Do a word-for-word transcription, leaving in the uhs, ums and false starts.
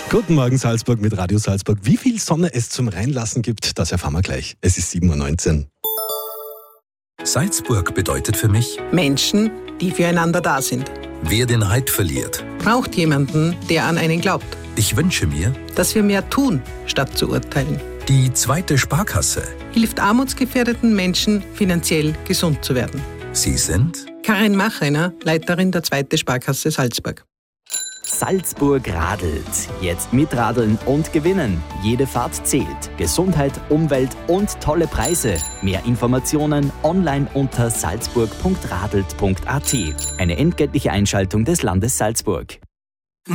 Guten Morgen Salzburg mit Radio Salzburg. Wie viel Sonne es zum Reinlassen gibt, das erfahren wir gleich. Es ist sieben Uhr neunzehn. Salzburg bedeutet für mich Menschen, die füreinander da sind. Wer den Eid verliert. Braucht jemanden, der an einen glaubt. Ich wünsche mir, dass wir mehr tun, statt zu urteilen. Die zweite Sparkasse. Hilft armutsgefährdeten Menschen, finanziell gesund zu werden. Sie sind? Karin Machreiner, Leiterin der zweiten Sparkasse Salzburg. Salzburg radelt. Jetzt mitradeln und gewinnen. Jede Fahrt zählt. Gesundheit, Umwelt und tolle Preise. Mehr Informationen online unter salzburg punkt radelt punkt at. Eine entgeltliche Einschaltung des Landes Salzburg.